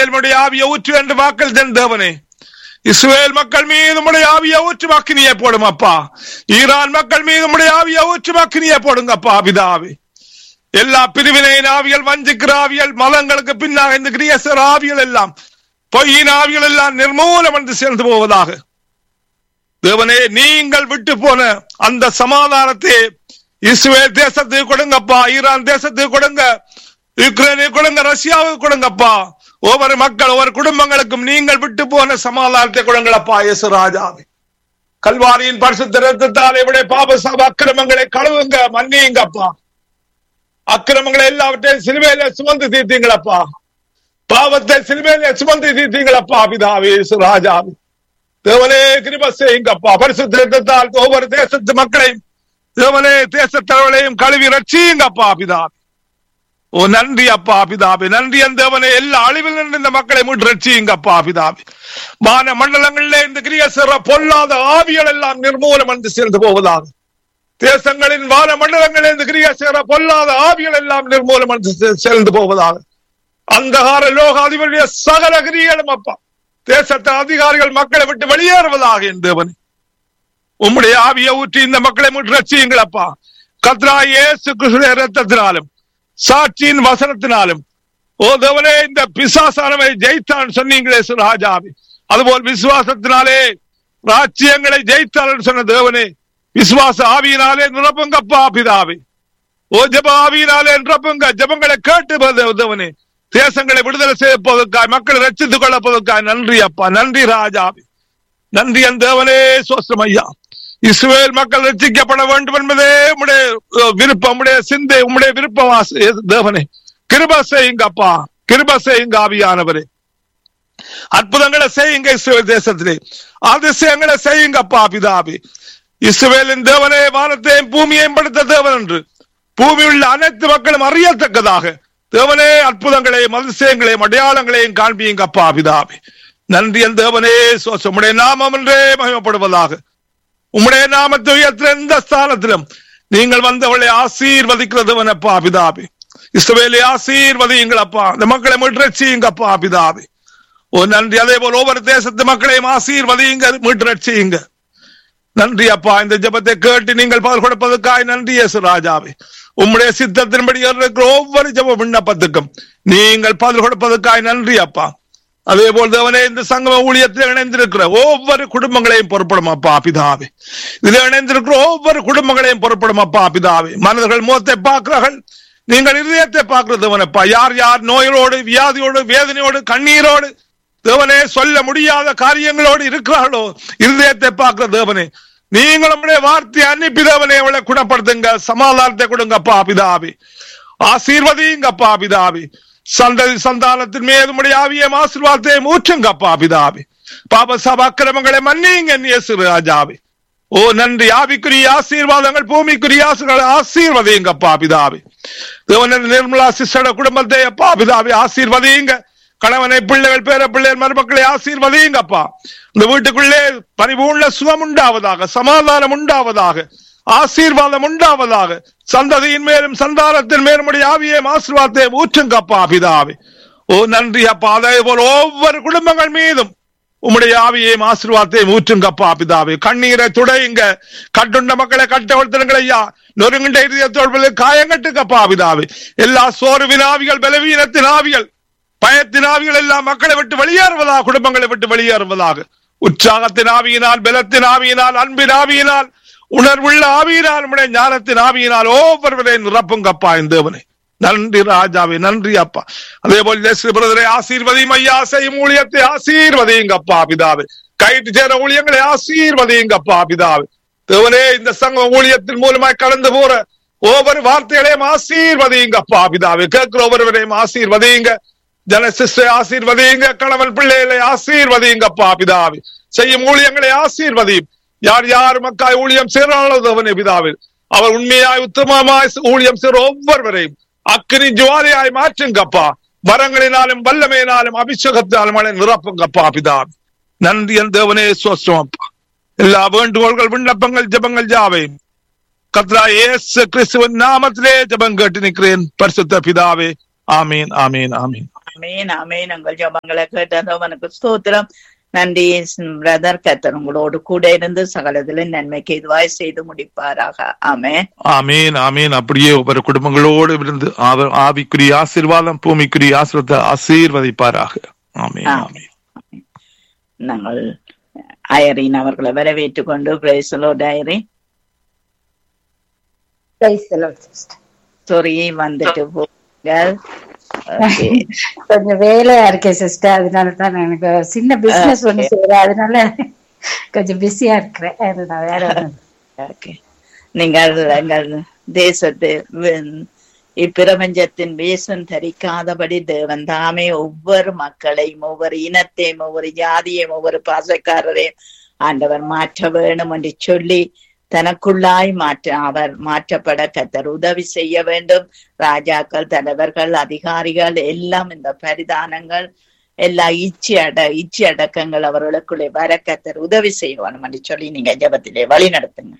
மேல் உம்முடைய ஆவியை ஊற்று என்று வாக்கள் தன் தேவனே. இஸ்ரவேல் மக்கள் மீது உம்முடைய ஆவியை ஊற்றும் அக்கினியை போடும் அப்பா. ஈரான் மக்கள் மீது உம்முடைய ஆவியை ஊற்றும் அக்கினியை போடுங்கப்பா பிதாவே. எல்லா பிரிவினையின் ஆவிகள், வஞ்சிக்கிற ஆவிகள், மதங்களுக்கு பின்னாக இந்த கிரியேசர் ஆவிகள் எல்லாம், பொய்யின் ஆவிகள் எல்லாம் நிர்மூலம் என்று சேர்ந்து போவதாக. தேவனே, நீங்கள் விட்டு போன அந்த சமாதானத்தை இஸ்ரவேல் தேசத்துக்கு கொடுங்கப்பா, ஈரான் தேசத்துக்கு கொடுங்க, யுக்ரைனுக்கு கொடுங்க, ரஷ்யாவுக்கு கொடுங்கப்பா. ஒவ்வொரு மக்கள், ஒவ்வொரு குடும்பங்களுக்கும் நீங்கள் விட்டு போன சமாதானத்தை கொடுங்களப்பா. இயேசு ராஜாவே, கல்வாரியின் பரிசுத்த இரத்தத்தால் இவருடைய பாப சாப அக்கிரமங்களை கழுவுங்க, மன்னியுங்கப்பா. அக்கிரமங்களை எல்லாவற்றையும் சிலுவையில சுமந்து தீர்த்தீங்களப்பா. பாவத்தை சிலுவையில சுமந்து தீர்த்தீங்களப்பா பிதாவே. இயேசு ராஜாவே, தேவனே கிருபை செய்யுங்கப்பா. பரிசுத்த இரத்தத்தால் ஒவ்வொரு தேசத்து மக்களையும், தேவனே தேசத்தவர்களையும் கழுவி ரட்சியுங்கப்பா பிதாவே. ஓ நன்றி அப்பா பிதாவே, நன்றி அந்த தேவனே. எல்லா அழிவில் நின்று இந்த மக்களை மீட்டு ரட்சியுங்கப்பா பிதாவே. வான மண்டலங்களிலே இந்த கிரியேசர் பொல்லாத ஆவிகள் எல்லாம் நிர்மூலம் என்று சேர்ந்து போவதாக. தேசங்களின் வான மண்டலங்களில் இந்த கிரியேசர் பொல்லாத ஆவிகள் எல்லாம் நிர்மூலம் என்று சேர்ந்து போவதாக. அந்தகார லோக அதிபருடைய சகல கிரியைகளும் அப்பா, தேசத்தின் அதிகாரிகள் மக்களை விட்டு வெளியேறுவதாக. என் தேவனே, உம்முடைய ஆவியை ஊற்றி இந்த மக்களை மீட்டு ரட்சியுங்கள் அப்பா. கர்த்தராகிய இயேசு கிறிஸ்துவின் இரத்தத்தினாலும் சாட்சியின் வசனத்தினாலும் ஓ தேவனே, இந்த பிசாசானவை ஜெயித்தான் சொன்னீங்களே ராஜாவே, அதுபோல் விசுவாசத்தினாலே ராஜ்யங்களை ஜெயித்தாள் சொன்ன தேவனே, விசுவாச ஆவியினாலே நிரப்புங்கப்பா பிதாவே. ஓ ஜப ஆவியினாலே நிரப்புங்க. ஜபங்களை கேட்டு தேவனே, தேசங்களை விடுதலை செய்யப்போவதற்காய், மக்களை ரட்சித்துக் கொள்ளப்போவதற்காய் நன்றி அப்பா, நன்றி ராஜாவே, நன்றி அந்த தேவனே. சோஸ்திரம் ஐயா. இஸ்ரவேல் மக்கள் ரட்சிக்கப்பட வேண்டும் என்பதே உம்முடைய விருப்பம், உம்முடைய சிந்தை, உம்முடைய விருப்பம் தேவனே. கிருபை செய்யுங்க அப்பா, கிருபை செய்யுங்க ஆவியானவரே. அற்புதங்களை செய்யுங்க இஸ்ரவேல் தேசத்திலே, அதிசயங்களை செய்யுங்க அப்பா பிதாவே. இஸ்ரவேலின் தேவனே, வானத்தையும் பூமியையும் படுத்த தேவன் என்று பூமியில் உள்ள அனைத்து மக்களும் அறியத்தக்கதாக தேவனே அற்புதங்களையும் அதிசயங்களையும் அடையாளங்களையும் காண்பியுங்க அப்பா பிதாவே. நன்றி அந்த தேவனே. உம்முடைய நாமம் என்றே மகிமைப்படுவதாக. உம்முடைய நாமத்தை உயர்த்த எந்த ஸ்தானத்திலும் நீங்கள் வந்தவளை ஆசீர்வதிக்கிறதுவனப்பா பிதாவே. இஸ்ரவேலை ஆசீர்வதியுங்கள் அப்பா. இந்த மக்களை மீட்டு ரட்சியுங்கப்பா பிதாவே. ஓ நன்றி. அதே போல ஒவ்வொரு தேசத்து மக்களையும் ஆசீர்வதியுங்க, மீட்டு ரட்சியுங்க. நன்றி அப்பா. இந்த ஜெபத்தை கேட்டு நீங்கள் பதில் கொடுப்பதற்காக நன்றி இயேசு ராஜாவே. உம்முடைய சித்தத்தின்படி இருக்கிற ஒவ்வொரு ஜெப விண்ணப்பத்துக்கும் நீங்கள் பதில் கொடுப்பதற்காக நன்றி அப்பா. அதே போல் தேவனே, இந்த சங்கம ஊழியத்தில் இணைந்திருக்கிற ஒவ்வொரு குடும்பங்களையும் பொறுப்படும் அப்பா பிதாவே. இதில் இணைந்திருக்கிற ஒவ்வொரு குடும்பங்களையும் பொறுப்படும் அப்பா பிதாவே. மனிதர்கள் முகத்தை பார்க்கிறார்கள், நீங்கள் இதயத்தை பார்க்கிறது தேவனப்பா. யார் யார் நோயோடு, வியாதியோடு, வேதனையோடு, கண்ணீரோடு, தேவனே சொல்ல முடியாத காரியங்களோடு இருக்கிறார்களோ, இருதயத்தை பார்க்கிற தேவனே, நீங்கள் நம்முடைய வார்த்தையை அனுப்பி தேவனே அவளை குணப்படுத்துங்க, சமாதானத்தை கொடுங்கப்பா பிதாவே. ஆசீர்வதிங்கப்பா பிதாவே. சந்ததி சந்தானத்தின் மீது உம்முடைய ஆவியை ஆசீர்வாதத்தை ஊற்றுங்கப்பா பிதாவே. பாப சாப அக்கிரமங்களை மன்னியுங்க இயேசு ராஜாவே. ஓ நன்றி. ஆவிக்குரிய ஆசீர்வாதங்கள், பூமிக்குரிய ஆசீர்வதிங்கப்பா பிதாவே. தேவனே, நிர்மலா சிஸ்டரோட குடும்பத்தை அப்பா பிதாவே ஆசீர்வதிங்க. கணவனை, பிள்ளைகள், பேர பிள்ளைகள், மருமக்களை ஆசீர்வதிங்கப்பா. இந்த வீட்டுக்குள்ளே பரிபூர்ண சுகம் உண்டாவதாக, சமாதானம் உண்டாவதாக, ஆசீர்வாதம் உண்டாவதாக. சந்ததியின் மேலும் சந்தானத்தின் மேலும் ஆவியை ஆசீர்வாதத்தை ஊற்றுங்கப்பா பிதாவே. ஓ நன்றி அப்பா. அதே போல ஒவ்வொரு குடும்பங்கள் மீதும் உம்முடைய ஆவியை ஆசீர்வாதத்தை ஊற்றுங்கப்பா பிதாவே. கண்ணீரை துடையுங்க. கட்டுண்ட மக்களை கட்டவழ்த்துங்கள் ஐயா. நொறுங்கின்ற இதயத்தோடு காயங்கட்டுங்கப்பா பிதாவே. எல்லா சோர்வின் ஆவிகள், பலவீனத்தின் ஆவிகள், பயத்தின் ஆவிகள் எல்லாம் மக்களை விட்டு வெளியேறுவதாக, குடும்பங்களை விட்டு வெளியேறுவதாக. உற்சாகத்தின் ஆவியினால், பலத்தின் ஆவியினால், அன்பின் ஆவியினால், உணர்வுள்ள ஆவியினால், உம்முடைய ஞானத்தின் ஆவியினால் ஒவ்வொருவரையும் நிரப்புங்கப்பா என் தேவனே. நன்றி ராஜாவே, நன்றி அப்பா. அதே போல பிரதரை ஆசீர்வதியும் ஐயா. செய்யும் ஊழியத்தை ஆசீர்வதியுங்கப்பா பிதாவே. கைட்டு சேர ஊழியங்களை ஆசீர்வதியுங்கப்பா பிதாவே. தேவனே, இந்த சங்க ஊழியத்தின் மூலமாய் கடந்து போற ஒவ்வொரு வார்த்தைகளையும் ஆசீர்வதியுங்கப்பா பிதாவே. கேட்கிற ஒவ்வொருவரையும் ஆசீர்வதியுங்க. ஜனசிஸ்டரை ஆசீர்வதியுங்க. கணவன் பிள்ளைகளை ஆசீர்வதியுங்கப்பா பிதாவே. செய்யும் ஊழியங்களை ஆசீர்வதியும். யார் யார் மக்காய் ஊழியம் செய்றாளோ பிதாவே, அவர் உண்மையாய் உத்தமமாய் ஊழியம் செய்ற ஒவ்வொருவரையும் அக்கினி ஜுவாலையாய் மாற்றுங்கப்பா. வரங்களினாலும் வல்லமையினாலும் அபிஷேகத்தினாலும் நிரப்புங்கப்பா பிதாவே. நன்றி என் தேவனே. சோஸ்திரம் அப்பா. எல்லா வேண்டுகோள்கள், விண்ணப்பங்கள், ஜெபங்கள் யாவையும் கர்த்தராகிய இயேசு கிறிஸ்துவின் நாமத்திலே ஜெபம் கேட்டு நிற்கிறேன் பரிசுத்த பிதாவே. ஆமீன் ஆமீன் ஆமீன். ஆமேன் ஆமேன். உங்கள் ஜெபங்களை கேட்டதவனுக்கு ஸ்தோத்திரம். நன்றி பிரதர். கர்த்தர் உங்களோடு கூட இருந்து சகலத்திலும் நன்மைக்கு இதுவாய் செய்து முடிப்பாராக. ஆமென் ஆமீன் ஆமீன். அப்படியே ஒவ்வொரு குடும்பங்களோடு இருந்து அவர் ஆவிக்குரிய ஆசீர்வாதம் பூமிக்குரிய ஆசீர்வாதத்தை ஆசீர்வதிப்பாராக. ஆமீன் ஆமீன். நாங்கள் ஐரின் அவர்களை வரவேற்றுக் கொண்டு praise the Lord. Irene sorry வந்துட்டு போங்கள். கொஞ்சம் வேலையா இருக்கேன் சிஸ்டர், அதனாலதான் எனக்கு சின்ன பிசினஸ் ஒண்ணு செய்யறேன், அதனால கொஞ்சம் பிஸியா இருக்கிறேன். வேற நீங்கள் எங்கள் தேசத்து இப்பிரபஞ்சத்தின் வேஷம் தரிக்காதபடி தேவன் தாமே ஒவ்வொரு மக்களையும் ஒவ்வொரு இனத்தையும் ஒவ்வொரு ஜாதியையும் ஒவ்வொரு பாசக்காரரையும் ஆண்டவர் மாற்ற வேணும் என்று சொல்லி தனக்குள்ளாய் அவர் மாற்றப்பட கர்த்தர் உதவி செய்ய வேண்டும். ராஜாக்கள், தலைவர்கள், அதிகாரிகள் எல்லாம் இந்த பரிதானங்கள் எல்லா இச்சி அடக்கங்கள் அவர்களுக்குள்ளே வர கர்த்தர் உதவி செய்ய வேணும் என்று சொல்லி நீங்க ஜெபத்திலே வழி நடத்துங்க.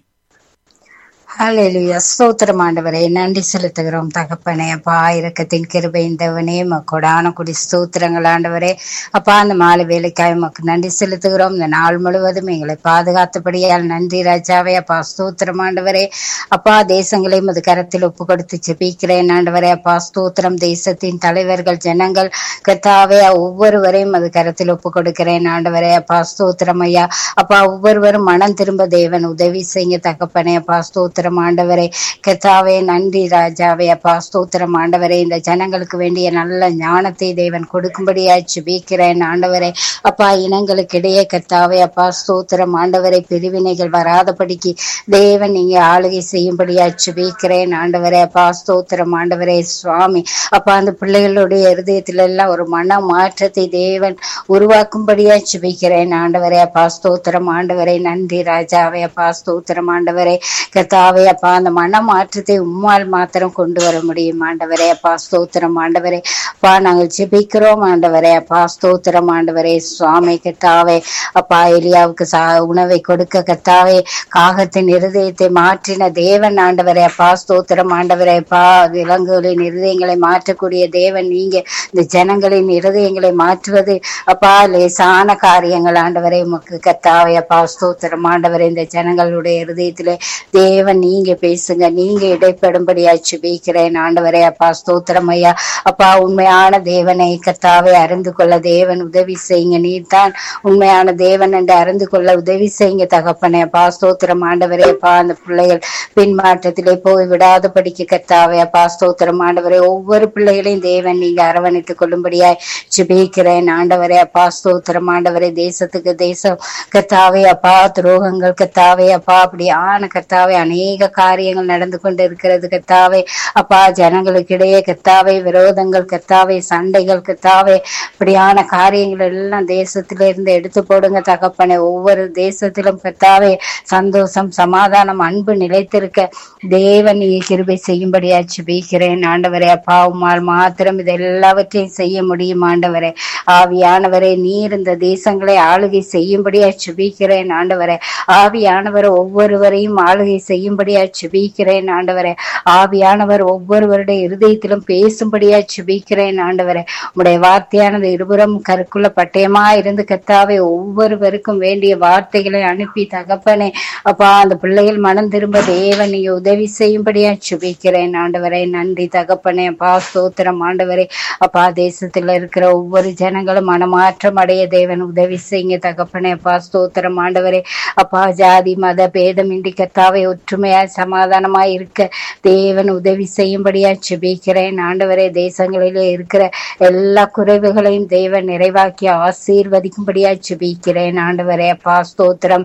ஹல்லேலூயா. ஸ்தோத்திரம் ஆண்டவரே, நன்றி செலுத்துகிறோம் தகப்பனே. அப்பா, இரக்கத்தின் கிருபை இந்தவனே மக்கோடான குடி ஸ்தோத்திரங்கள் ஆண்டவரே. அப்பா, அந்த மாலை வேலைக்காய் மக்கு நன்றி செலுத்துகிறோம். இந்த நாள் முழுவதும் எங்களை பாதுகாத்தபடியால் நன்றி ராஜாவே. அப்பா, ஸ்தோத்திரம் ஆண்டவரே. அப்பா, தேசங்களையும் அது கரத்தில் ஒப்பு கொடுத்து ஜெபிக்கிறேன் ஆண்டவரே. அப்பா, ஸ்தோத்திரம். தேசத்தின் தலைவர்கள், ஜனங்கள், கர்த்தாவே, ஒவ்வொருவரையும் அது கரத்தில் ஒப்பு கொடுக்கிறேன் ஆண்டவரே. அப்பா, ஸ்தோத்திரம் ஐயா. அப்பா, ஒவ்வொருவரும் மனம் திரும்ப தேவன் உதவி செய்ய தகப்பனே. அப்பா, ஸ்தோத்திரம் ஆண்டவரே. கர்த்தாவே, நன்றி ராஜாவே. அப்பா, ஸ்தோத்திரம் ஆண்டவரே. இந்த ஜனங்களுக்கு வேண்டிய நல்ல ஞானத்தை தேவன் கொடுக்கும்படியாய் ஜெபிக்கிறேன் ஆண்டவரே. அப்பா, இனங்களுக்கு இடையே கர்த்தாவே, அப்பா ஸ்தோத்திரம் ஆண்டவரை, பிரிவினைகள் வராதபடிக்கு தேவன் நீங்க ஆளுகை செய்யும்படியாய் ஜெபிக்கிறேன் ஆண்டவரே. அப்பா, ஸ்தோத்திரம் ஆண்டவரே. சுவாமி அப்பா, அந்த பிள்ளைகளுடைய இருதயத்தில எல்லாம் ஒரு மன மாற்றத்தை தேவன் உருவாக்கும்படியாய் ஜெபிக்கிறேன் ஆண்டவரே. அப்பா, ஸ்தோத்திரம் ஆண்டவரே. நன்றி ராஜாவே. அப்பா, ஸ்தோத்திரம் ஆண்டவரே. கர்த்தாவே, அப்பா, அந்த மன மாற்றத்தை உம்மால் மாத்திரம் கொண்டு வர முடியும் ஆண்டவரே. அப்பா, ஸ்தோத்திரம் ஆண்டவரே. அப்பா, நாங்கள் ஜெபிக்கிறோம் ஆண்டவரே. அப்பா, ஸ்தோத்திரம் ஆண்டவரே. சுவாமி கர்த்தாவே, அப்பா, எலியாவுக்கு உணவை கொடுக்க கர்த்தாவே காகத்தின் இருதயத்தை மாற்றின தேவன் ஆண்டவரே. அப்பா, ஸ்தோத்திரம் ஆண்டவரே. அப்பா, விலங்குகளின் இருதயங்களை மாற்றக்கூடிய தேவன் நீங்க. இந்த ஜனங்களின் இருதயங்களை மாற்றுவது அப்பா லேசான காரியங்கள் ஆண்டவரே உமக்கு கர்த்தாவே. அப்பா, ஸ்தோத்திரம் ஆண்டவரே. இந்த ஜனங்களுடைய இருதயத்திலே தேவன் நீங்க பேசுங்க, நீங்க இடைப்படும்படியா ஜெபிக்கிறேன் ஆண்டவரே. அப்பா, ஸ்தோத்திரம் ஐயா. அப்பா, உண்மையான தேவனை கர்த்தாவே அறிந்து கொள்ள தேவன் உதவி செய்யுங்க. நீர்தான் உண்மையான தேவன் என்று அறிந்து கொள்ள உதவி செய்யுங்க தகப்பனே. அப்பா, ஸ்தோத்திரம் ஆண்டவரே. அப்பா, அந்த பிள்ளைகள் பின்மாற்றத்திலே போய் விடாதபடிக்கு கர்த்தாவே. அப்பா, ஸ்தோத்திரம் ஆண்டவரே. ஒவ்வொரு பிள்ளைகளையும் தேவன் நீங்க அரவணைத்துக் கொள்ளும்படியாய் ஜெபிக்கிறேன் ஆண்டவரே. அப்பா, ஸ்தோத்திரம் ஆண்டவரே. தேசத்துக்கு தேசம் கர்த்தாவே அப்பா துரோகங்கள் கர்த்தாவே அப்பா அப்படியான கர்த்தாவே அநேக காரியங்கள் நடந்து கொண்டு இருக்கிறது கர்த்தாவே. அப்பா, ஜனங்களுக்கு இடையே கர்த்தாவே விரோதங்கள் கர்த்தாவே, சண்டைகள் கர்த்தாவே, இப்படியான காரியங்கள் எல்லாம் தேசத்திலிருந்து எடுத்து போடுங்க தகப்பனே. ஒவ்வொரு தேசத்திலும் கர்த்தாவே சந்தோஷம், சமாதானம், அன்பு நிலைத்திருக்க தேவன் நீ கிருபை செய்யும்படியா ஜெபிக்கிறேன் ஆண்டவரே. அப்பா, உம்மால் மாத்திரம் இது எல்லாவற்றையும் செய்ய முடியும் ஆண்டவரே. ஆவியானவரே, நீர் இந்த தேசங்களை ஆளுகை செய்யும்படியா ஜெபிக்கிறேன் ஆண்டவரே. ஆவியானவர் ஒவ்வொருவரையும் ஆளுகை செய்யும்படியா ஜெபிக்கிறேன் ஆண்டவரே. ஆவியானவர் ஒவ்வொருவருடைய இருதயத்திலும் பேசும்படியா ஜெபிக்கிறேன் ஆண்டவரே. உம்முடைய வார்த்தையானது இருபுறம் கருக்குள்ள பட்டயமா இருந்து கர்த்தாவே ஒவ்வொருவருக்கும் வேண்டிய வார்த்தைகளை அனுப்பி தகப்பனே அப்பா அந்த பிள்ளைகள் மனம் திரும்ப தேவன் நீங்க உதவி செய்யும்படியா ஜெபிக்கிறேன் ஆண்டவரே. நன்றி தகப்பனே. அப்பா, ஸ்தோத்திரம் ஆண்டவரே. அப்பா, தேசத்துல இருக்கிற ஒவ்வொரு ஜனங்களும் மனமாற்றம் அடைய தேவன் உதவி செய்யுங்க தகப்பனே. அப்பா, ஸ்தோத்திரம் ஆண்டவரே. அப்பா, ஜாதி மத பேதமின்றி கர்த்தாவே ஒற்றுமையாய் சமாதானமாய் இருக்க தேவன் உதவி செய்யும்படியா ஜெபிக்கிறேன் ஆண்டவரே. தேசங்களிலே இருக்கிற எல்லா குறைவுகளையும் தேவன் நிறைவாக்கி ஆசீர்வதிக்கும்படியா ஜெபிக்கிறேன் ஆண்டவரே. அப்பா, ஸ்தோத்திரம்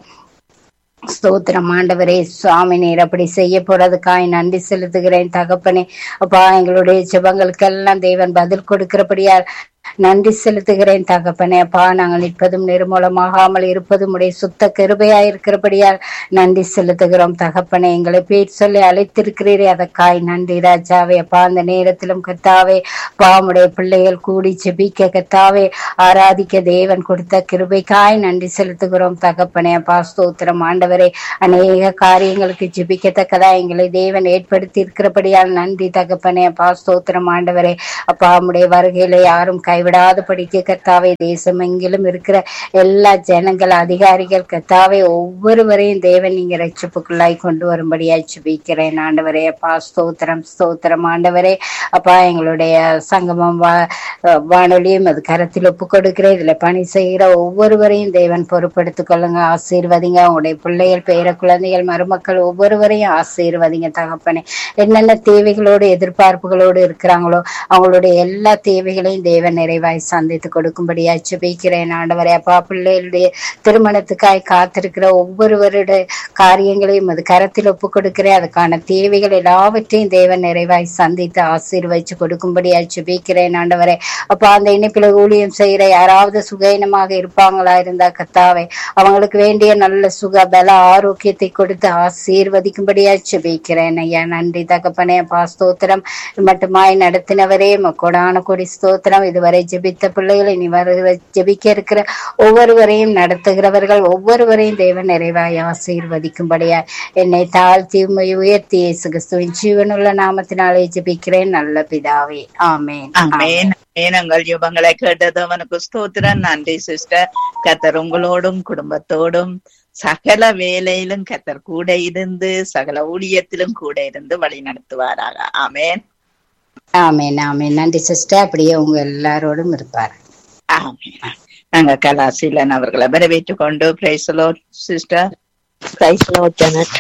ஸ்தோத்திரம் ஆண்டவரே. சுவாமி, நீர் அப்படி செய்ய போறதுக்காய் நன்றி செலுத்துகிறேன் தகப்பனே. அப்பா, எங்களுடைய ஜெபங்களுக்கெல்லாம் தேவன் பதில் கொடுக்கிறபடியால் நன்றி செலுத்துகிறேன் தகப்பனே. அப்பா, நாங்கள் நிற்பதும் நிர்மூலமாகாமல் இருப்பதும் உடைய சுத்த கிருபையாயிருக்கிறபடியால் நன்றி செலுத்துகிறோம் தகப்பனே. எங்களை பேர் சொல்லி அழைத்திருக்கிறீரே, அதற்காய் நன்றி ராஜாவே. அப்பா, அந்த நேரத்திலும் கத்தாவே பாமுடைய பிள்ளைகள் கூடி செபிக்க கத்தாவே ஆராதிக்க தேவன் கொடுத்த கிருபைக்காய் நன்றி செலுத்துகிறோம் தகப்பனே. அப்பா, ஸ்தோத்திரம் ஆண்டவரே. அநேக காரியங்களுக்கு ஜெபிக்கத்தக்கதா எங்களை தேவன் ஏற்படுத்தி இருக்கிறபடியால் நன்றி தகப்பனே. அப்பா, ஸ்தோத்திரம் ஆண்டவரே. அப்பா, உம்முடைய வருகையில யாரும் கைவிடாத படிக்க கர்த்தாவே, தேசம் எங்கிலும் இருக்கிற எல்லா ஜனங்கள் அதிகாரிகள் கர்த்தாவே ஒவ்வொருவரையும் தேவன் நீங்க ரட்சிப்புக்குள்ளாய் கொண்டு வரும்படியாய் ஜெபிக்கிறேன் ஆண்டவரே. அப்பா, ஸ்தோத்திரம் ஸ்தோத்திரம் ஆண்டவரே. அப்பா, எங்களுடைய சங்கமம் வானொலியும் அது கரத்தில் ஒப்பு கொடுக்கிறேன். இதுல பணி செய்கிற ஒவ்வொருவரையும் தேவன் பொறுப்படுத்திக் கொள்ளுங்க, ஆசீர்வதிங்க. உங்களுடைய பிள்ளைகள், பேர குழந்தைகள், மருமக்கள் ஒவ்வொருவரையும் ஆசீர்வதிங்க தகப்பனே. என்னென்ன தேவைகளோடு எதிர்பார்ப்புகளோடு இருக்கிறாங்களோ அவங்களுடைய எல்லா தேவைகளையும் தேவன் நிறைவாய் சந்தித்து கொடுக்கும்படியா ஜெபிக்கிறேன் ஆண்டவரே. அப்பா, பிள்ளைகளுடைய திருமணத்துக்காய் காத்திருக்கிற ஒவ்வொருவருடைய காரியங்களையும் அது கரத்தில் ஒப்பு கொடுக்கிறேன். அதுக்கான தேவைகள் எல்லாவற்றையும் தேவன் நிறைவாய் சந்தித்து ஆசீர்வதிச்சு கொடுக்கும்படியா ஜெபிக்கிறேன் ஆண்டவரே. அப்பா, அந்த இணைப்பில ஊழியம் செய்யற யாராவது சுகீனமாக இருப்பாங்களா இருந்தா கத்தாவே அவங்களுக்கு வேண்டிய நல்ல சுக பல ஆரோக்கியத்தை கொடுத்து ஆசீர்வதிக்கும்படியா ஜெபிக்கிறேன் ஐயா. நன்றி தகப்பனே. அப்பா, ஸ்தோத்திரம் மட்டுமாய் நடத்தினவரே கொடான கொடி ஸ்தோத்திரம். இதுவரை ஜெபித்த பிள்ளைகள் இனி வர ஜெபிக்க இருக்கிற ஒவ்வொருவரையும் நடத்துகிறவர்கள் ஒவ்வொருவரையும் தேவன் நிறைவாய் ஆசீர்வதிக்கும்படியா என்னை தாழ்த்தி உயர்த்தி இயேசு கிறிஸ்துவின் ஜீவனுள்ள நாமத்தினாலே ஜெபிக்கிறேன் நல்ல பிதாவே. ஆமென். ஆமென். எங்கள் யுபங்களை கேட்டது அவனுக்கு ஸ்தோத்திரம். நன்றி சிஸ்டர். கர்த்தர் உங்களோடும் குடும்பத்தோடும் சகல வேலையிலும் கர்த்தர் கூட இருந்து சகல ஊழியத்திலும் கூட இருந்து வழி நடத்துவாராக. ஆமென். ஆமென். ஆமென். நன்றி சிஸ்டர். அப்படியே உங்க எல்லாரோடும் இருப்பார். ஆமென். நாங்க கலாசீலன் அவர்களை வரவேற்றுக் கொண்டு praise the Lord sister. Praise the Lord Janet.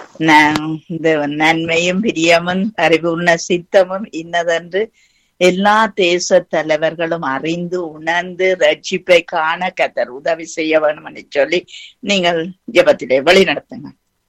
நன்மையும் பிரியமும் அறிவுள்ள சித்தமும் இன்னதென்று எல்லா தேச தலைவர்களும் அறிந்து உணர்ந்து ரட்சிப்பை காண கர்த்தர் உதவி செய்ய வேண்டும் என்று சொல்லி நீங்கள் ஜெபத்திலே வழி நடத்துங்க.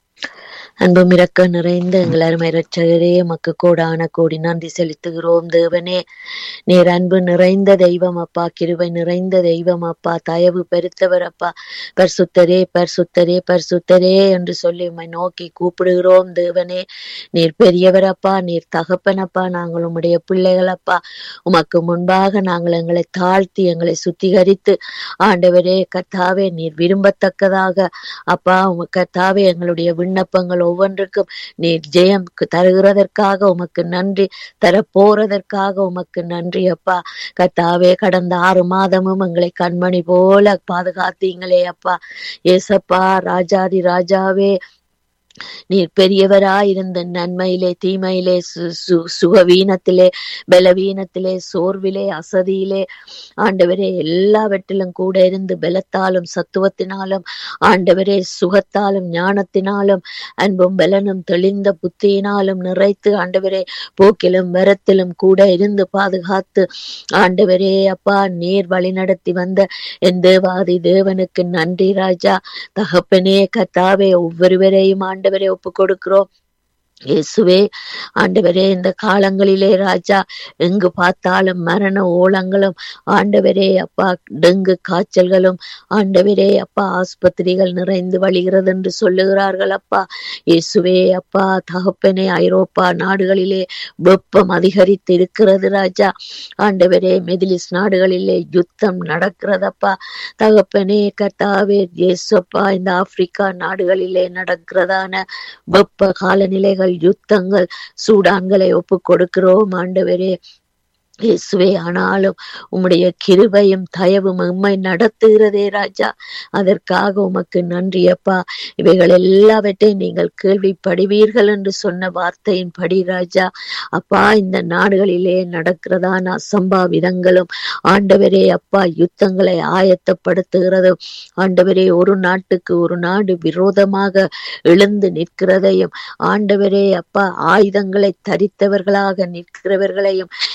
அன்பும் இரக்க நிறைந்த எங்கள் அருமை இரட்சகரே, மக்கு கோடான கோடி நன்றி செலுத்துகிறோம் தேவனே. நீர் அன்பு நிறைந்த தெய்வம் அப்பா, கிருபை நிறைந்த தெய்வம் அப்பா, தயவு பெருத்தவர் அப்பா. பரிசுத்தரே பரிசுத்தரே பரிசுத்தரே என்று சொல்லி உம்மை நோக்கி கூப்பிடுகிறோம் தேவனே. நீர் பெரியவர் அப்பா, நீர் தகப்பனப்பா, நாங்கள் உம்முடைய பிள்ளைகள் அப்பா. உமக்கு முன்பாக நாங்கள் எங்களை தாழ்த்தி எங்களை சுத்திகரித்து ஆண்டவரே கர்த்தாவே நீர் விரும்பத்தக்கதாக அப்பா கர்த்தாவே எங்களுடைய விண்ணப்பங்கள் ஒவ்வொன்றுக்கும் நீர் ஜெயம் தருகிறதற்காக உமக்கு நன்றி, தரப்போறதற்காக உமக்கு நன்றி அப்பா. கர்த்தாவே கடந்த 6 மாதமும் எங்களை கண்மணி போல பாதுகாத்தீங்களே அப்பா. ஏசப்பா, ராஜாதி ராஜாவே, நீர் பெரியவராயிருந்த நன்மையிலே தீமையிலே சுகவீனத்திலே பலவீனத்திலே சோர்விலே அசதியிலே ஆண்டவரே எல்லாவற்றிலும் கூட இருந்து பலத்தாலும் சத்துவத்தினாலும் ஆண்டவரே சுகத்தாலும் ஞானத்தினாலும் அன்பும் பலனும் தெளிந்த புத்தியினாலும் நிறைத்து ஆண்டவரே போக்கிலும் வரத்திலும் கூட இருந்து பாதுகாத்து ஆண்டவரே அப்பா நீர் வழி நடத்தி வந்த என் தேவாதி தேவனுக்கு நன்றி ராஜா. தகப்பனே கர்த்தாவே ஒவ்வொருவரையும் ஆண்டவரே ஒப்பு கொடுக்கிறோம் இயேசுவே. ஆண்டவரே இந்த காலங்களிலே ராஜா எங்கு பார்த்தாலும் மரண ஓலங்களும் ஆண்டவரே அப்பா டெங்கு காய்ச்சல்களும் ஆண்டவரே அப்பா ஆஸ்பத்திரிகள் நிறைந்து வழிகிறது என்று சொல்லுகிறார்கள் அப்பா. இயேசுவே அப்பா தகப்பனே, ஐரோப்பா நாடுகளிலே வெப்பம் அதிகரித்து இருக்கிறது ராஜா. ஆண்டவரே மிடில் நாடுகளிலே யுத்தம் நடக்கிறதப்பா. தகப்பனே கர்த்தாவே இயேசுப்பா இந்த ஆப்பிரிக்கா நாடுகளிலே நடக்கிறதான வெப்ப காலநிலைகள் யுத்தங்கள் சூடான்களை ஒப்பு கொடுக்கிறோம் ஆண்டவரே இயேசுவே. ஆனாலும் உம்முடைய கிருபையும் தயவும் உம்மை நடத்துகிறதே ராஜா, அதற்காக உமக்கு நன்றி அப்பா. இவைகள் எல்லாவற்றையும் நீங்கள் கேள்விப்படுவீர்கள் என்று சொன்ன வார்த்தையின் படி ராஜா அப்பா இந்த நாடுகளிலே நடக்கிறதான அசம்பாவிதங்களும் ஆண்டவரே அப்பா யுத்தங்களை ஆயத்தப்படுத்துகிறதும் ஆண்டவரே ஒரு நாட்டுக்கு ஒரு நாடு விரோதமாக எழுந்து நிற்கிறதையும் ஆண்டவரே அப்பா ஆயுதங்களை தரித்தவர்களாக நிற்கிறவர்களையும் என்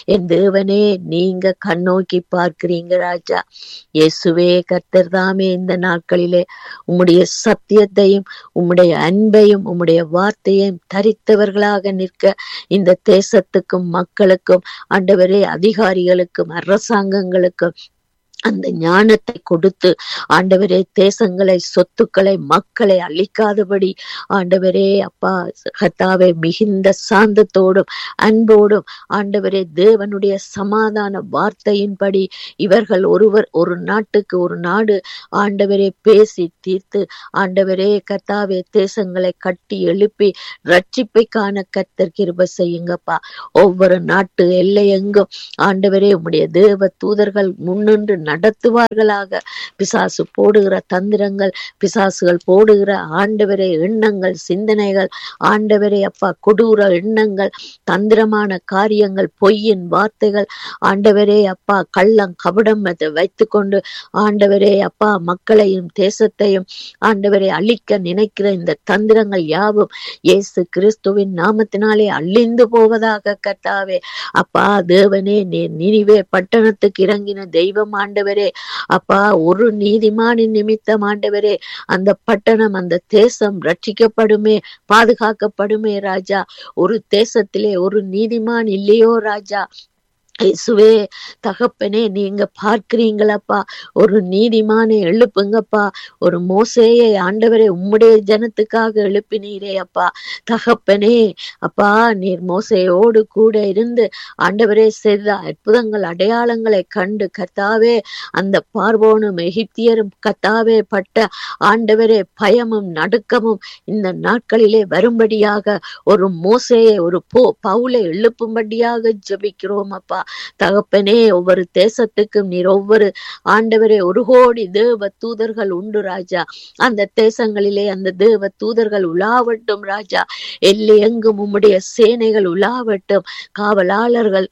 தேவனே நீங்க கண்ணோக்கி பார்க்கிறீங்க ராஜா. இயேசுவே கர்த்தர் தாமே இந்த நாட்களிலே உம்முடைய சத்தியத்தையும் உம்முடைய அன்பையும் உம்முடைய வார்த்தையையும் தரித்தவர்களாக நிற்க இந்த தேசத்துக்கும் மக்களுக்கும் ஆண்டவரே அதிகாரிகளுக்கும் அரசாங்கங்களுக்கும் அந்த ஞானத்தை கொடுத்து ஆண்டவரே தேசங்களை சொத்துக்களை மக்களை அழிக்காதபடி ஆண்டவரே அப்பா கர்த்தாவே மிகுந்த சாந்தத்தோடும் அன்போடும் ஆண்டவரே தேவனுடைய சமாதான வார்த்தையின்படி இவர்கள் ஒரு நாட்டுக்கு ஒரு நாடு ஆண்டவரே பேசி தீர்த்து ஆண்டவரே கர்த்தாவே தேசங்களை கட்டி எழுப்பி ரட்சிப்பை காண கர்த்தர் கிருபை செய்யுங்கப்பா. ஒவ்வொரு நாட்டு எல்லையெங்கும் ஆண்டவரே உம்முடைய தேவ தூதர்கள் முன்னின்று நடத்துவார்களாக. பிசாசு போடுகிற தந்திரங்கள், பிசாசுகள் போடுகிற ஆண்டவரே எண்ணங்கள், சிந்தனைகள், ஆண்டவரே அப்பா கொடூர எண்ணங்கள், தந்திரமான காரியங்கள், பொய்யின் வார்த்தைகள், ஆண்டவரே அப்பா கள்ளம் கபடம் வைத்துக் கொண்டு ஆண்டவரே அப்பா மக்களையும் தேசத்தையும் ஆண்டவரே அழிக்க நினைக்கிற இந்த தந்திரங்கள் யாவும் இயேசு கிறிஸ்துவின் நாமத்தினாலே அழிந்து போவதாக கர்த்தாவே. அப்பா தேவனே நீர் நினிவே பட்டணத்துக்கு இறங்கின தெய்வம் ஆண்டவரே. அப்பா ஒரு நீதிமானின் நிமித்தம் ஆண்டவரே அந்த பட்டணம் அந்த தேசம் ரட்சிக்கப்படுமே, பாதுகாக்கப்படுமே ராஜா. ஒரு தேசத்திலே ஒரு நீதிமான் இல்லையோ ராஜா. இயேசுவே தகப்பனே நீங்க பார்க்கிறீங்களப்பா, ஒரு நீதிமானை எழுப்புங்கப்பா. ஒரு மோசேயை ஆண்டவரே உம்முடைய ஜனத்துக்காக எழுப்பினீரே அப்பா. தகப்பனே அப்பா நீர் மோசேயோடு கூட இருந்து ஆண்டவரே செய்த அற்புதங்கள் அடையாளங்களை கண்டு கர்த்தாவே அந்த பார்வோனும் எகிப்தியரும் கர்த்தாவே பட்ட ஆண்டவரே பயமும் நடுக்கமும் இந்த நாட்களிலே வரும்படியாக ஒரு மோசேயை ஒரு பவுலை எழுப்பும்படியாக ஜெபிக்கிறோம் அப்பா. தகப்பனே ஒவ்வொரு தேசத்துக்கும் நீர் ஒவ்வொரு ஆண்டவரே 1 கோடி தேவ தூதர்கள் உண்டு ராஜா. அந்த தேசங்களிலே அந்த தேவ தூதர்கள் உலாவட்டும் ராஜா. எல்லை எங்கும் உம்முடைய சேனைகள் உலாவட்டும், காவலாளர்கள்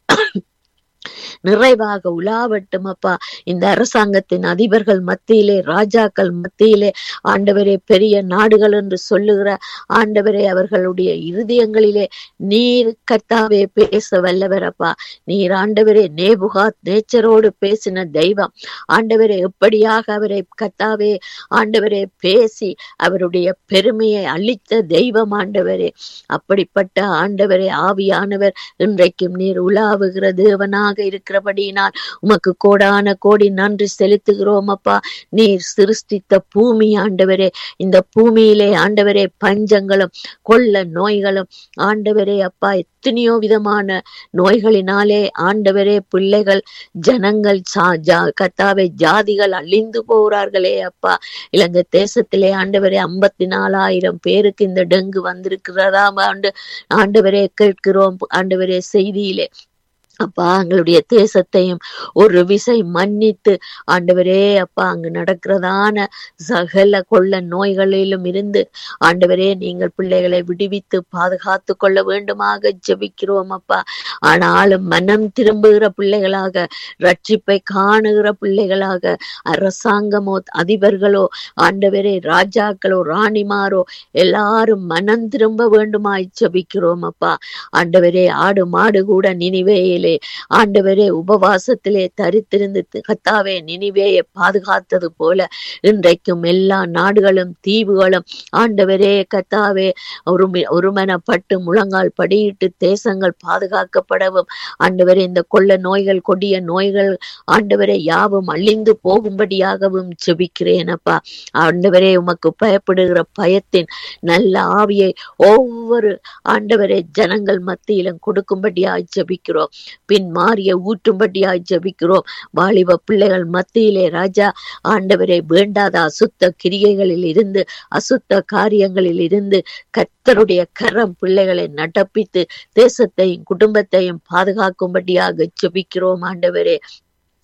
நிறைவாக உலாவட்டும் அப்பா. இந்த அரசாங்கத்தின் அதிபர்கள் மத்தியிலே, ராஜாக்கள் மத்தியிலே ஆண்டவரே பெரிய நாடுகள் என்று சொல்லுகிற ஆண்டவரே அவர்களுடைய இருதயங்களிலே நீர் கர்த்தாவே பேச வல்லவரப்பா. நீர் ஆண்டவரே நேபுகாத் நேச்சரோடு பேசின தெய்வம் ஆண்டவரே எப்படியாக அவரை கர்த்தாவே ஆண்டவரே பேசி அவருடைய பெருமையை அளித்த தெய்வம் ஆண்டவரே. அப்படிப்பட்ட ஆண்டவரே ஆவியானவர் இன்றைக்கும் நீர் உலாவுகிற தேவனாக இருக்கிறபடியினால் உமக்கு கோடான கோடி நன்றி செலுத்துகிறோம் அப்பா. நீர் சிருஷ்டித்த பூமி ஆண்டவரே, இந்த பூமியிலே ஆண்டவரே பஞ்சங்களும் கொள்ள நோய்களும் ஆண்டவரே அப்பா எத்தனையோ விதமான நோய்களினாலே ஆண்டவரே பிள்ளைகள் ஜனங்கள் கர்த்தாவே ஜாதிகள் அழிந்து போகிறார்களே அப்பா. இலங்கை தேசத்திலே ஆண்டவரே 54,000 பேருக்கு இந்த டெங்கு வந்திருக்கிறதா ஆண்டவரே கேட்கிறோம் ஆண்டவரே செய்தியிலே. அப்பா எங்களுடைய தேசத்தையும் ஒரு விசை மன்னித்து ஆண்டவரே அப்பா அங்கு நடக்கிறதான சகல கொள்ள நோய்களிலும் இருந்து ஆண்டவரே நீங்கள் பிள்ளைகளை விடுவித்து பாதுகாத்து கொள்ள வேண்டுமாக ஜெபிக்கிறோம் அப்பா. ஆனாலும் மனம் திரும்புகிற பிள்ளைகளாக, ரட்சிப்பை காணுகிற பிள்ளைகளாக அரசாங்கமோ அதிபர்களோ ஆண்டவரே ராஜாக்களோ ராணிமாரோ எல்லாரும் மனம் திரும்ப வேண்டுமாய் ஜெபிக்கிறோம் அப்பா. ஆண்டவரே ஆடு மாடு கூட நினிவேயிலே ஆண்டவரே உபவாசத்திலே தரித்திருந்து கர்த்தாவே நினிவேயை பாதுகாத்தது போல இன்றைக்கும் எல்லா நாடுகளும் தீவுகளும் ஆண்டவரே கர்த்தாவே ஒருமனப்பட்டு முழங்கால் படியிட்டு தேசங்கள் பாதுகாக்கப்படவும் ஆண்டவரே இந்த கொள்ள நோய்கள் கொடிய நோய்கள் ஆண்டவரே யாவும் அழிந்து போகும்படியாகவும் ஜெபிக்கிறேன் அப்பா. ஆண்டவரே உமக்கு பயப்படுகிற பயத்தின் நல்ல ஆவியை ஒவ்வொரு ஆண்டவரே ஜனங்கள் மத்தியிலும் கொடுக்கும்படியாய் ஜெபிக்கிறோம். பின் மாறிய ஊற்றும்படியாய் ஜெபிக்கிறோம். வாலிப பிள்ளைகள் மத்தியிலே ராஜா ஆண்டவரை வேண்டாத அசுத்த கிரியைகளில் இருந்து அசுத்த காரியங்களில் இருந்து கர்த்தருடைய கரம் பிள்ளைகளை நடப்பித்து தேசத்தையும் குடும்பத்தையும் பாதுகாக்கும்படியாக ஜெபிக்கிறோம் ஆண்டவரே.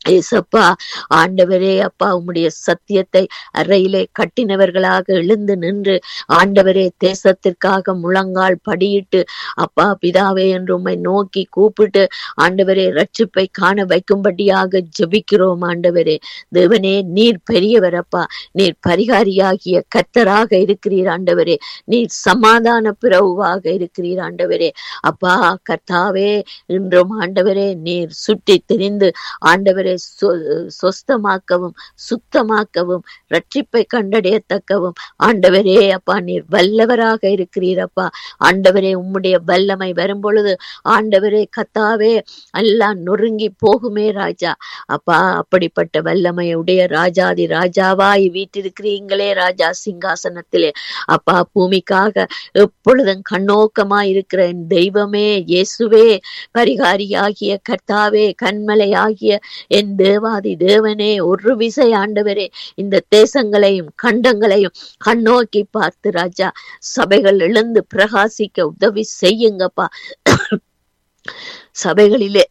ஏசப்பா, ஆண்டவரே அப்பா, உம்முடைய சத்தியத்தை அறையிலே கட்டினவர்களாக எழுந்து நின்று ஆண்டவரே தேசத்திற்காக முழங்கால் படியிட்டு அப்பா பிதாவே என்று உம்மை நோக்கி கூப்பிட்டு ஆண்டவரே ரட்சிப்பை காண வைக்கும்படியாக ஜெபிக்கிறோம். ஆண்டவரே தேவனே, நீர் பெரியவர் அப்பா, நீர் பரிகாரியாகிய கர்த்தராக இருக்கிறீர். ஆண்டவரே நீர் சமாதான பிரபுவாக இருக்கிறீர். ஆண்டவரே அப்பா கர்த்தாவே, இன்றும் ஆண்டவரே நீர் சுற்றி திரிந்து ஆண்டவரே சொஸ்தமாக்கவும் சுத்தமாக்கவும் ரட்சிப்பை கண்டடையத்தக்கவும் ஆண்டவரே அப்பா நீர் வல்லவராக இருக்கிறீரப்பா. ஆண்டவரே உம்முடைய வல்லமை வரும் பொழுது ஆண்டவரே கத்தாவே எல்லாம் நொறுங்கி போகுமே ராஜா. அப்பா அப்படிப்பட்ட வல்லமையுடைய ராஜாதி ராஜாவாய் வீட்டிருக்கிறீங்களே ராஜா சிங்காசனத்திலே. அப்பா பூமிக்காக எப்பொழுதும் கண்ணோக்கமாய் இருக்கிற என் தெய்வமே இயேசுவே, பரிகாரியாகிய கர்த்தாவே, கண்மலையாகிய என் தேவாதி தேவனே, ஒரு விசை ஆண்டவரே இந்த தேசங்களையும் கண்டங்களையும் கண்ணோக்கி பார்த்து ராஜா சபைகள் எழுந்து பிரகாசிக்க உதவி செய்யுங்கப்பா. சபைகளிலே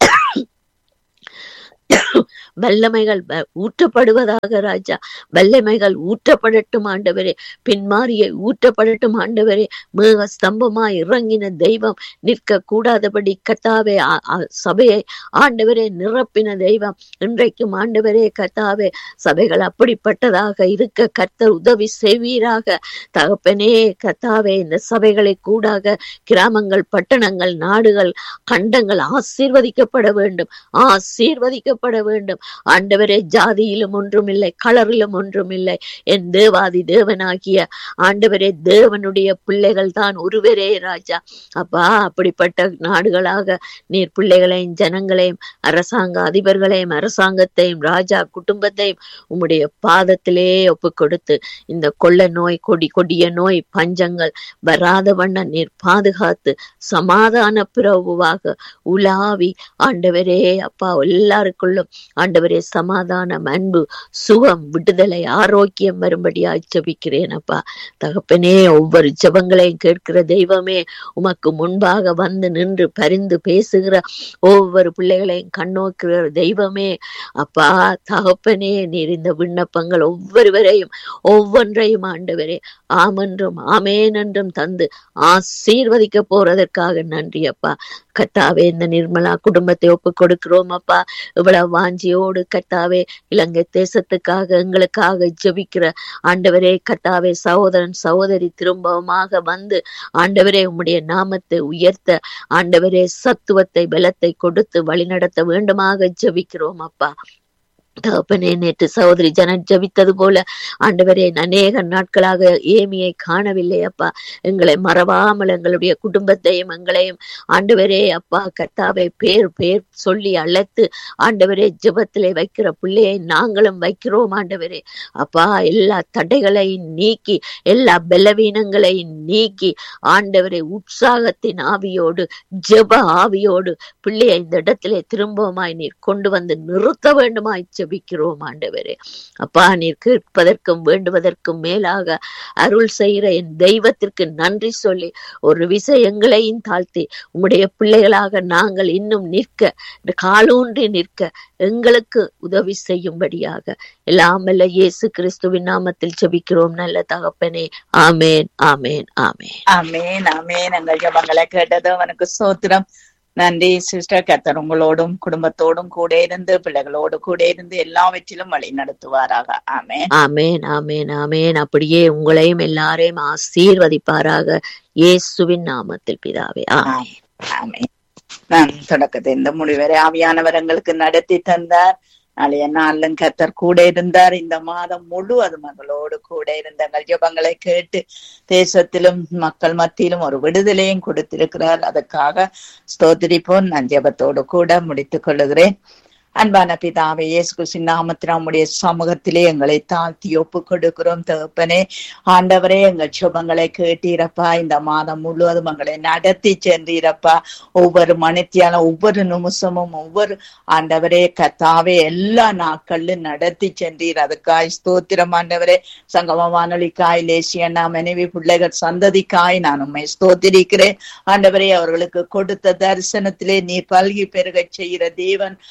வல்லமைகள் ஊற்றப்படுவதாக ராஜா. வல்லமைகள் ஊற்றப்படட்டும் ஆண்டவரே, பின்மாரியை ஊற்றப்படட்டும் ஆண்டவரே. மேக ஸ்தம்பமாய் இறங்கின தெய்வம் நிற்க கூடாதபடி கர்த்தாவே சபையை ஆண்டவரே நிரப்பின தெய்வம் இன்றைக்கும் ஆண்டவரே கர்த்தாவே சபைகள் அப்படிப்பட்டதாக இருக்க கர்த்தர் உதவி செய்வீராக. தகப்பனே கர்த்தாவே, இந்த சபைகளை கூடாக கிராமங்கள், பட்டணங்கள், நாடுகள், கண்டங்கள் ஆசீர்வதிக்கப்பட வேண்டும், ஆசீர்வதிக்கப்பட வேண்டும் ஆண்டவரே. ஜாதியிலும் ஒன்றும் இல்லை, கலரிலும் ஒன்றும் இல்லை. என் தேவாதி தேவனாகிய ஆண்டவரே தேவனுடைய பிள்ளைகள் தான் ஒருவரே ராஜா. அப்பா அப்படிப்பட்ட நாடுகளாக நீர் பிள்ளைகளையும் ஜனங்களையும் அரசாங்க அதிபர்களையும் அரசாங்கத்தையும் ராஜா குடும்பத்தையும் உம்முடைய பாதத்திலே ஒப்பு கொடுத்து இந்த கொள்ள நோய், கொடிய நோய், பஞ்சங்கள் வராத வண்ண நீர் பாதுகாத்து சமாதான பிரபுவாக உலாவி ஆண்டவரே அப்பா எல்லாருக்குள்ளும் ஆண்டவரே சமாதானம், அன்பு, சுகம், விடுதலை, ஆரோக்கியம் வரும்படியா ஜெபிக்கிறேன் அப்பா. தகப்பனே, ஒவ்வொரு ஜெபங்களையும் கேட்கிற தெய்வமே, உமக்கு முன்பாக வந்து நின்று பரிந்து பேசுகிற ஒவ்வொரு பிள்ளைகளையும் கண்ணோக்குகிற தெய்வமே அப்பா. தகப்பனே, நீர் இந்த விண்ணப்பங்கள் ஒவ்வொருவரையும் ஒவ்வொன்றையும் ஆண்டவரே ஆமென்றும் ஆமேன் என்றும் தந்து ஆசீர்வதிக்க போறதற்காக நன்றி அப்பா. கர்த்தாவே, இந்த நிர்மலா குடும்பத்தை ஒப்பு கொடுக்கிறோம் அப்பா. இவ்வளவு வாஞ்சியோடு கர்த்தாவே இலங்கை தேசத்துக்காக எங்களுக்காக ஜெபிக்கிற ஆண்டவரே கர்த்தாவே சகோதரன் சகோதரி திரும்பமாக வந்து ஆண்டவரே உம்முடைய நாமத்தை உயர்த்த ஆண்டவரே சத்துவத்தை பலத்தை கொடுத்து வழிநடத்த வேண்டுமாக ஜெபிக்கிறோம் அப்பா. தகப்பனே, நேற்று சகோதரி ஜனட் ஜபித்தது போல ஆண்டவரே அநேக நாட்களாக ஏமியை காணவில்லை அப்பா. எங்களை மறவாமல் எங்களுடைய குடும்பத்தையும் எங்களையும் ஆண்டவரே அப்பா கர்த்தாவை பேர் சொல்லி அழைத்து ஆண்டவரே ஜெபத்திலே வைக்கிற பிள்ளையை நாங்களும் வைக்கிறோம் ஆண்டவரே அப்பா. எல்லா தடைகளையும் நீக்கி எல்லா பலவீனங்களையும் நீக்கி ஆண்டவரே உற்சாகத்தின் ஆவியோடு ஜெப ஆவியோடு பிள்ளையை இந்த இடத்திலே திரும்பவுமாய் நீர் கொண்டு வந்து நிறுத்த வேண்டுமாய் ஜெபிக்கிறோம் ஆண்டவரே அப்பா. நீர் கேட்பதற்கும் வேண்டுவதற்கும் மேலாக அருள் செய்கிற என் தெய்வத்திற்கு நன்றி சொல்லி ஒரு விசை எங்களையும் தாழ்த்தி உம்முடைய பிள்ளைகளாக நாங்கள் இன்னும் நிற்க, காலூன்றி நிற்க எங்களுக்கு உதவி செய்யும்படியாக எல்லாம் வல்ல இயேசு கிறிஸ்துவின் நாமத்தில் ஜெபிக்கிறோம் நல்ல தகப்பனே. ஆமேன் ஆமேன் ஆமேன் ஆமேன் ஆமேன். எங்கள் ஜெபங்களை கேட்டது அவனுக்கு ஸ்தோத்திரம். நன்றி சிஸ்டர். கர்த்தர் உங்களோடும் குடும்பத்தோடும் கூட இருந்து பிள்ளைகளோடு கூட இருந்து எல்லாவற்றிலும் வழி நடத்துவாராக. ஆமேன் ஆமேன் ஆமேன் ஆமேன். அப்படியே உங்களையும் எல்லாரையும் ஆசீர்வதிப்பாராக இயேசுவின் நாமத்தில் பிதாவே. ஆமேன் ஆமேன். நான் தொடக்கத்தை இந்த முடிவரை ஆவியானவர் எங்களுக்கு நடத்தி தந்தார். நாளைய நாளும் கர்த்தர் கூட இருந்தார். இந்த மாதம் முழுவதும் மகளோடு கூட இருந்த எங்கள் ஜெபங்களை கேட்டு தேசத்திலும் மக்கள் மத்தியிலும் ஒரு விடுதலையும் கொடுத்திருக்கிறார். அதுக்காக ஸ்தோத்திரிப்போம். நான் ஜெபத்தோடு கூட முடித்துக் கொள்ளுகிறேன். அன்பான பிதாவே, இயேசு கிறிஸ்துவின் நாமத்தில் நம்முடைய சமூகத்திலே எங்களை தாழ்த்தி ஒப்பு கொடுக்கிறோம். தகப்பனே ஆண்டவரே, எங்கள் ஜெபங்களை கேட்டீரப்பா. இந்த மாதம் முழுவதும் எங்களை நடத்தி சென்றீரப்பா. ஒவ்வொரு மணித்தியாலும் ஒவ்வொரு நிமிஷமும் ஒவ்வொரு ஆண்டவரே கர்த்தாவே எல்லா நாட்களிலும் நடத்தி சென்றீர். அதுக்காய் ஸ்தோத்திரம் ஆண்டவரே. சங்கம வானொலிக்காய், லேசியண்ணா மனைவி பிள்ளைகள் சந்ததிக்காய் நான் உண்மை ஸ்தோத்திரிக்கிறேன் ஆண்டவரே. அவர்களுக்கு கொடுத்த தரிசனத்திலே நீ பல்கி பெருக செய்கிற தேவன் ஆண்டவரே.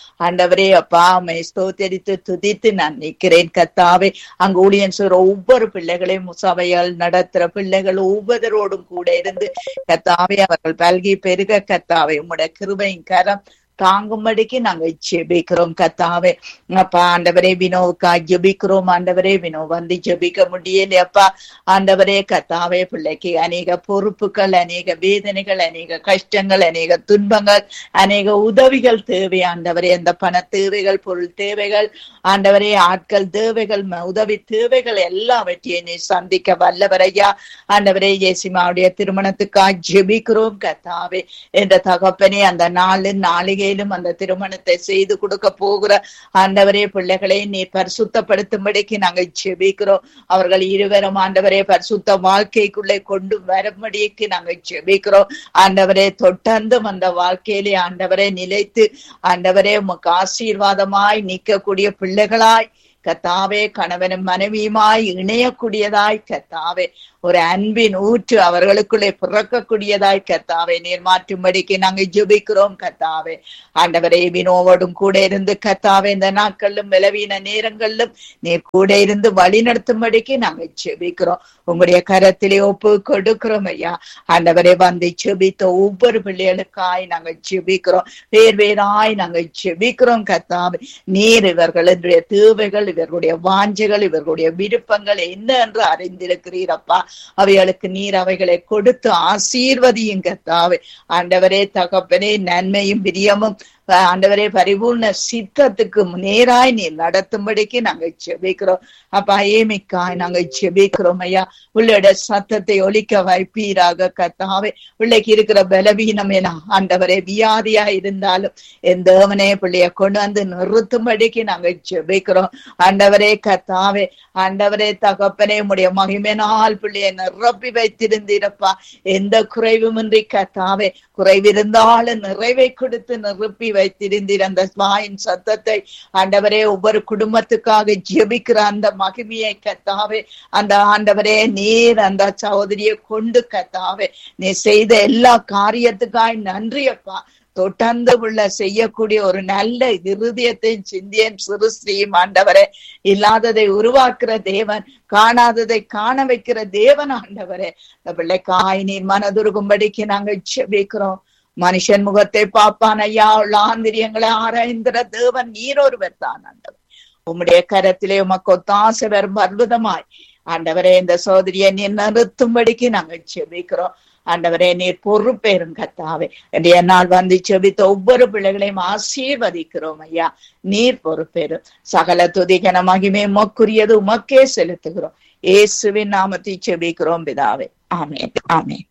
ஆண்டவரே அப்பா உம்மை ஸ்தோத்திரித்து துதித்து நான் நிற்கிறேன் கர்த்தாவே. அங்கு ஊழியன் சொல்ற ஒவ்வொரு பிள்ளைகளையும் சபையால் நடத்துற பிள்ளைகள் ஒவ்வொருவரோடும் கூட இருந்து கர்த்தாவே அவர்கள் பல்கி பெருக கர்த்தாவே உம்முடைய கிருபையின் கரம் தாங்கும்படிக்கு நாங்க ஜெபிக்கிறோம் கர்த்தாவே. அப்பா ஆண்டவரே வினோவுக்கா ஜெபிக்கிறோம். ஆண்டவரே வினோ வந்து ஜெபிக்க முடியலையப்பா. ஆண்டவரே கர்த்தாவே பிள்ளைக்கு அநேக பொறுப்புகள், அநேக வேதனைகள், அநேக கஷ்டங்கள், அநேக துன்பங்கள், அநேக உதவிகள் தேவை ஆண்டவரே. அந்த பண தேவைகள், பொருள் தேவைகள், ஆண்டவரே ஆட்கள் தேவைகள், உதவி தேவைகள் எல்லாவற்றையும் நீ சந்திக்க வல்லவரையா. ஆண்டவரே இயேசுமாவுடைய திருமணத்துக்காக ஜெபிக்கிறோம் கர்த்தாவே. என்ற தகப்பனே அந்த நாளிகை அந்த திருமணத்தை செய்து கொடுக்க போகிற ஆண்டவரே பிள்ளைகளை நீ பரிசுத்தப்படுத்தும்படிக்கு நாங்கள் ஜெபிக்கிறோம். அவர்கள் இருவரும் ஆண்டவரே பரிசுத்த வாழ்க்கைக்குள்ளே கொண்டு வரும்படிக்கு நாங்கள் ஜெபிக்கிறோம். ஆண்டவரே தொடர்ந்து அந்த வாழ்க்கையிலே ஆண்டவரே நிலைத்து ஆண்டவரே உமக்கு ஆசீர்வாதமாய் நிற்கக்கூடிய பிள்ளைகளாய் கர்த்தாவே கணவனும் மனைவியுமாய் இணையக்கூடியதாய் கர்த்தாவே ஒரு அன்பின் ஊற்று அவர்களுக்குள்ளே பிறக்கக்கூடியதாய் கர்த்தாவே நீர் மாற்றும்படிக்கு நாங்கள் ஜெபிக்கிறோம் கர்த்தாவே. ஆண்டவரே வினோவோடும் கூட இருந்து கர்த்தாவே இந்த நாட்களிலும் விளவீன நேரங்களிலும் நீர் கூட இருந்து வழி நடத்தும்படிக்கு நாங்கள் ஜெபிக்கிறோம். உங்களுடைய கரத்திலே ஒப்பு கொடுக்கிறோம் ஐயா. ஆண்டவரே வந்து ஜெபித்த ஒவ்வொரு பிள்ளைகளுக்காய் நாங்கள் ஜெபிக்கிறோம். வேறாய் நாங்கள் ஜெபிக்கிறோம் கர்த்தாவே. நீர் இவர்களுடைய தேவைகள், இவர்களுடைய வாஞ்சைகள், இவர்களுடைய விருப்பங்கள் என்ன என்று அறிந்திருக்கிறீரப்பா. அவைகளுக்கு நீர் அவைகளை கொடுத்து ஆசீர்வதியும் கர்த்தாவே. ஆண்டவரே தகப்பனே நன்மையும் பிரியமும் ஆண்டவரே பரிபூர்ண சித்தத்துக்கு நேராய் நீ நடத்தும்படிக்கு நாங்க ஜெபிக்கிறோம் அப்பா. ஏமிக்காய் நாங்க ஜெபிக்கிறோம் ஐயா. உள்ளோட சத்தத்தை ஒலிக்க வைப்பீராக கர்த்தாவே. பிள்ளைக்கு இருக்கிற பலவீனம் என ஆண்டவரே வியாதியா இருந்தாலும் என் தேவனே பிள்ளைய கொண்டு வந்து நிறுத்தும்படிக்கு நாங்க ஜெபிக்கிறோம் ஆண்டவரே கர்த்தாவே. ஆண்டவரே தகப்பனே உம்முடைய மகிமையினால் பிள்ளைய நிரப்பி வைத்திருந்தீரப்பா. எந்த குறைவுமின்றி கர்த்தாவே, குறைவிருந்தாலும் நிறைவை கொடுத்து நிரப்பி வைத்திருந்தீர். அந்த வாயின் சத்தத்தை ஆண்டவரே ஒவ்வொரு குடும்பத்துக்காக ஜெபிக்கிற அந்த மகிமையை கர்த்தாவே, அந்த ஆண்டவரே நீர் அந்த சகோதரியை கொண்டு கர்த்தாவே நீ செய்த எல்லா காரியத்துக்காய் நன்றி அப்பா. தொடர்ந்து உள்ள செய்யக்கூடிய ஒரு நல்ல இருதயத்தையும் சிந்தியும் சிறுஸ்ரீயும் ஆண்டவரே. இல்லாததை உருவாக்குற தேவன், காணாததை காண வைக்கிற தேவன் ஆண்டவரே. இந்த பிள்ளைக்காய் நீர் மனதுருகும்படிக்கு நாங்கள் ஜெபிக்கிறோம். மனுஷன் முகத்தை பார்ப்பான் ஐயா, உள்ள ஆந்திரியங்களை ஆராய்ந்திர தேவன் நீர் ஒருவர் தான் ஆண்டவர். உம்முடைய கரத்திலே உமக்கு ஒத்தாசை வரும் அற்புதமாய் ஆண்டவரே இந்த சோதரியை நீர் நிறுத்தும்படிக்கு நாங்கள் ஜெபிக்கிறோம் ஆண்டவரே. நீர் பொறுப்பேறும் கர்த்தாவே. என்னால் வந்து ஜெபித்த ஒவ்வொரு பிள்ளைகளையும் ஆசீர்வதிக்கிறோம் ஐயா. நீர் பொறுப்பேறும். சகல துதிகன மகிமை உமக்குரியது உமக்கே செலுத்துகிறோம். இயேசுவின் நாமத்தை ஜெபிக்கிறோம் பிதாவே. ஆமென் ஆமென்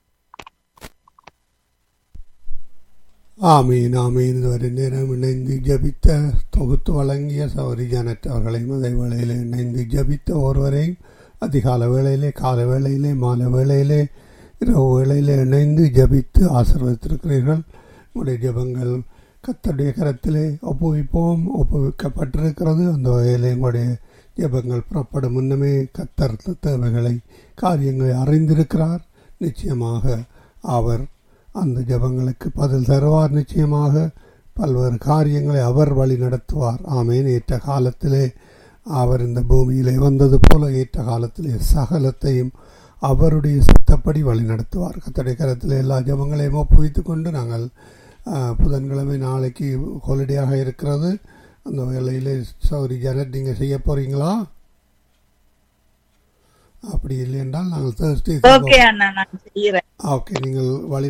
ஆமீன் ஆமீன். இதுவரை நேரம் இணைந்து ஜபித்த தொகுத்து வழங்கிய சௌரி ஜானட் அவர்களையும் அதே வேளையில் இணைந்து ஜபித்த ஒருவரையும் அதிகால வேளையிலே, கால வேளையிலே, மாலை வேளையிலே, இரவு வேளையிலே இணைந்து ஜபித்து ஆசீர்வதித்திருக்கிறீர்கள். உங்களுடைய ஜபங்கள் கர்த்தருடைய கரத்திலே ஒப்புவிப்போம், ஒப்புவிக்கப்பட்டிருக்கிறது. அந்த வகையிலே உங்களுடைய ஜபங்கள் புறப்படும் முன்னமே கர்த்தர் தேவைகளை, காரியங்களை அறிந்திருக்கிறார். நிச்சயமாக அவர் அந்த ஜபங்களுக்கு பதில் தருவார். நிச்சயமாக பல்வேறு காரியங்களை அவர் வழி நடத்துவார். ஆமேன். ஏற்ற காலத்திலே அவர் இந்த பூமியிலே வந்தது போல ஏற்ற காலத்திலே சகலத்தையும் அவருடைய சித்தப்படி வழி நடத்துவார். கர்த்தருடைய கரத்தில் எல்லா ஜபங்களையும் ஒப்புவித்து கொண்டு நாங்கள் புதன்கிழமை நாளைக்கு ஹாலிடேயாக இருக்கிறது. அந்த வேளையிலே சௌரி ஜனட் நீங்கள் செய்ய போறீங்களா? அப்படி இல்லை என்றால் நாங்கள் Thursday ஓகே நீங்கள் வழி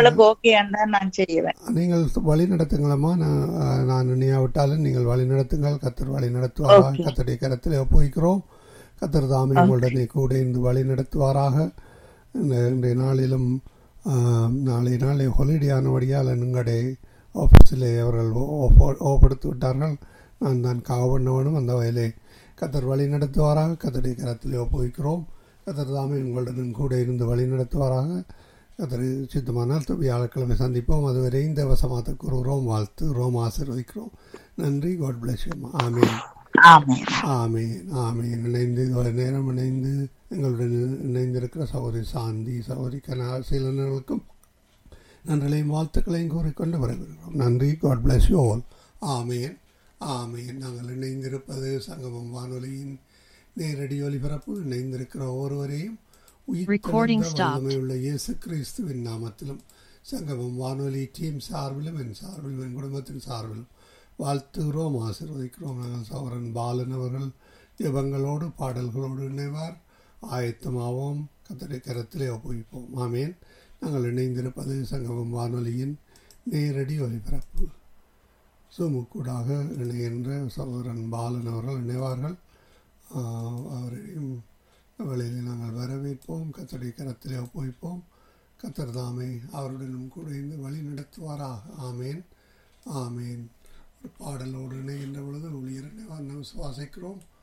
நீங்கள் வழி நடத்துங்களம்மா. நான் நினையாவிட்டாலும் நீங்கள் வழி நடத்துங்கள். கர்த்தர் வழி நடத்துவாராக. கர்த்தருடைய கரத்தில் ஒப்புவிக்கிறோம். கர்த்தர் தாமே உங்களுடனே கூட இருந்து வழி நடத்துவாராக. இன்றைய நாளிலும் நாளை ஹாலிடே ஆனபடியால் எங்களுடைய ஆஃபீஸில் அவர்கள் ஓப்படுத்தி விட்டார்கள். நான் தான் காவண்ணவனும் அந்த வயலே கர்த்தர் வழி நடத்துவாராக. கர்த்தருடைய கரத்தில் ஒப்புவிக்கிறோம். கர்த்தர் தாமே உங்களுடன் கூட இருந்து வழி நடத்துவாராக. கர்த்தர் சித்தமானால் வியாழக்கிழமை சந்திப்போம். அதுவரை இந்த வசமாத்த கூறுகிறோம், வாழ்த்துகிறோம், ஆசீர்வதிக்கிறோம். நன்றி. God bless you. ஆமீன் ஆமீன் ஆமீன். இணைந்து நேரம் இணைந்து எங்களுடன் இணைந்திருக்கிற சகோதரி சாந்தி, சகோதரி கனாசீலர்களுக்கும் நன்றிகளையும் வாழ்த்துக்களையும் கூறிக்கொண்டு வருகிறோம். நன்றி. God bless you all. ஆமீன் ஆமீன். நாங்கள் இணைந்திருப்பது சங்கமம் வானொலியின் நேரடி ஒலிபரப்பு. இணைந்திருக்கிற ஒருவரையும் உயிர்த்தெழுந்த இயேசு கிறிஸ்துவின் நாமத்திலும் சங்கமம் வானொலி டீம் சார்பிலும் என் சார்பிலும் என் குடும்பத்தின் சார்பிலும் வாழ்த்துகிறோம், ஆசீர்வதிக்கிறோம். நாங்கள் சௌரன் பாலன் அவர்கள் ஜெபங்களோடு பாடல்களோடு இணைவார். ஆயத்தமாவோம், கர்த்தருடைய கரத்திலே ஒப்புவிப்போம். ஆமேன். நாங்கள் இணைந்திருப்பது சங்கமம் வானொலியின் நேரடி ஒலிபரப்பு. சுமுக்கூடாக இணைகின்ற சகோதரன் பாலன் அவர்கள் இணைவார்கள். அவரையும் வேளையில் நாங்கள் வரவேற்போம், கர்த்தருடைய கரத்திலே ஒப்புவிப்போம். கர்த்தர் தாமே அவருடனும் கூட இந்த வழி நடத்துவாராக. ஆமேன் ஆமேன். ஒரு பாடலோடு இணைகின்ற பொழுது ஊழியர் இணைவார் விசுவாசிக்கிறோம்.